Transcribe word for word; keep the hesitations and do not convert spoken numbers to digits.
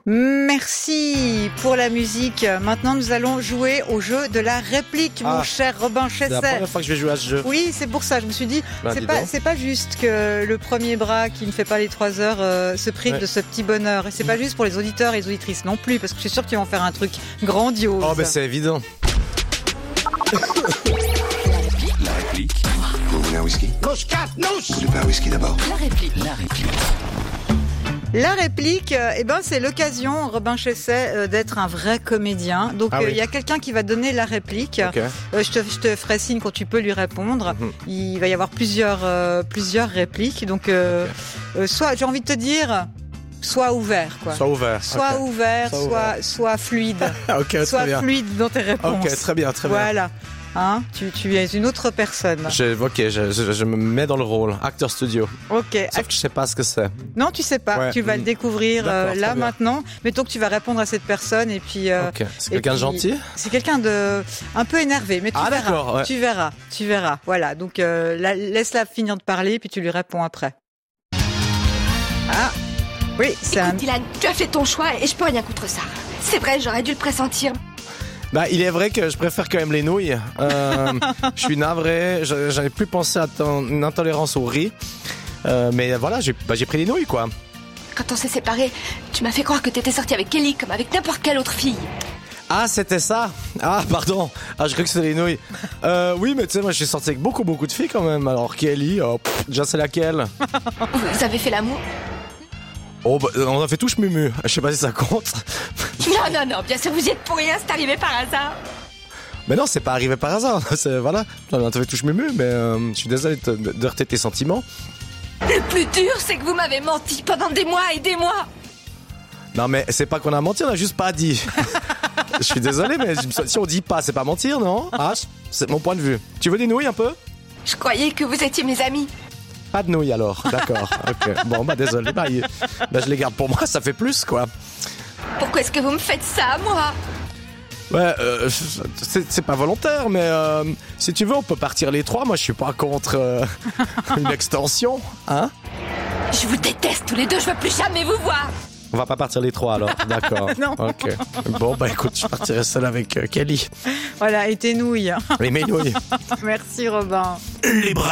Merci pour la musique. Maintenant, nous allons jouer au jeu de la réplique, mon Ah, cher Robin C'est la Chesset. première fois que je vais jouer à ce jeu. Oui, c'est pour ça. Je me suis dit, Ben, c'est dis pas, donc. c'est pas juste que le premier bras qui ne fait pas les trois heures euh, se prive Ouais. de ce petit bonheur. Et c'est pas juste pour les auditeurs et les auditrices non plus, parce que je suis sûre qu'ils vont faire un truc grandiose. Oh, ben c'est évident. La réplique. Vous voulez un whisky? Vous voulez pas un whisky d'abord? La réplique. La réplique. La réplique, euh, eh ben, c'est l'occasion, Robin Chesset, euh, d'être un vrai comédien. Donc, Ah il oui. y a quelqu'un qui va donner la réplique. Ok. Euh, je, te, je te ferai signe quand tu peux lui répondre. Mhm. Il va y avoir plusieurs, euh, plusieurs répliques. Donc, euh, euh, soit, j'ai envie de te dire, sois ouvert, quoi. Sois ouvert. Sois ok. ouvert, Sois sois, ouvert. sois fluide. Ok, très sois bien. fluide dans tes réponses. Ok, très bien, très bien. Voilà. Hein, tu, tu es une autre personne. Je, ok, je, je, je me mets dans le rôle. Acteur studio. Ok. Sauf que je sais pas ce que c'est. Non, tu sais pas. Ouais. Tu vas le Mm. découvrir euh, D'accord, là très bien. maintenant. Mettons que tu vas répondre à cette personne et puis. euh, Ok. C'est et quelqu'un de puis- gentil? C'est quelqu'un de un peu énervé, mais tu Ah, verras. d'accord, ouais. Tu verras. Tu verras. Voilà. Donc euh, la- laisse-la finir de parler puis tu lui réponds après. Ah. Oui, c'est un. Écoute, Dylan, tu as fait ton choix et je peux rien contre ça. C'est vrai, j'aurais dû le pressentir. Bah, il est vrai que je préfère quand même les nouilles. Euh, je suis navré. je- J'avais plus pensé à ton une intolérance au riz. Euh, mais voilà, j'ai bah, j'ai pris les nouilles, quoi. Quand on s'est séparés, tu m'as fait croire que t'étais sortie avec Kelly comme avec n'importe quelle autre fille. Ah, c'était ça. Ah, pardon. Ah, je croyais que c'était les nouilles. Euh, oui, mais tu sais, moi, je suis sorti avec beaucoup, beaucoup de filles quand même. Alors, Kelly, oh, pff, déjà, c'est laquelle? Vous avez fait l'amour? Oh, bah, on a fait touche mumu. Je sais pas si ça compte. Non, non, non, bien sûr, vous y êtes pour rien, c'est arrivé par hasard. Mais non, c'est pas arrivé par hasard. C'est, voilà. On a fait touche mumu, mais euh, je suis désolé de, de, de heurter tes sentiments. Le plus dur, c'est que vous m'avez menti pendant des mois et des mois. Non, mais c'est pas qu'on a menti, on a juste pas dit. Je suis désolé, mais je- si on dit pas, c'est pas mentir, non? Ah, c'est mon point de vue. Tu veux des nouilles un peu? Je croyais que vous étiez mes amis. Pas de nouilles alors, d'accord. Ok. Bon, bah désolé, bah, il- bah, je les garde pour moi, ça fait plus, quoi. Pourquoi est-ce que vous me faites ça, moi? Ouais, euh, c'est, c'est pas volontaire, mais euh, si tu veux, on peut partir les trois. Moi, je suis pas contre euh, une extension, hein? Je vous déteste tous les deux, je veux plus jamais vous voir. On va pas partir les trois alors, d'accord. Non. Ok. Bon, bah écoute, je partirai seul avec euh, Kelly. Voilà. Et tes nouilles. Et mes nouilles. Merci Robin. Les bras